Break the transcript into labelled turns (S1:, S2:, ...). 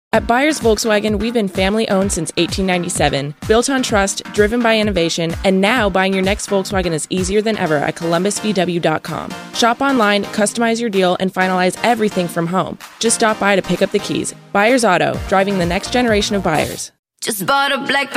S1: At Byers Volkswagen, we've been family-owned since 1897, built on trust, driven by innovation, and now buying your next Volkswagen is easier than ever at columbusvw.com. Shop online, customize your deal, and finalize everything from home. Just stop by to pick up the keys. Byers Auto, driving the next generation of buyers.
S2: Just bought a black